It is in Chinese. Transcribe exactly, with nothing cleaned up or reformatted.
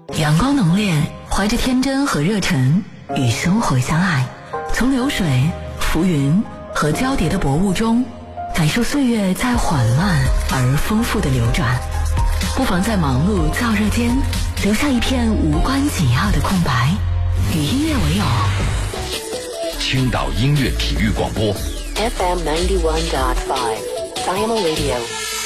阳光浓烈，怀着天真和热忱，与生活相爱。从流水、浮云和交叠的薄雾中，感受岁月在缓慢而丰富的流转。不妨在忙碌燥热间，留下一片无关紧要的空白，与音乐为友。 青岛音乐体育广播 F M ninety one point five Simon Radio。